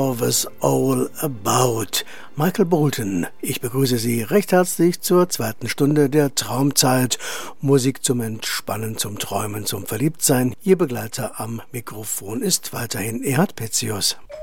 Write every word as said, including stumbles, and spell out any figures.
Was all about. Michael Bolton, ich begrüße Sie recht herzlich zur zweiten Stunde der Traumzeit. Musik zum Entspannen, zum Träumen, zum Verliebtsein. Ihr Begleiter am Mikrofon ist weiterhin Erhard Petzius.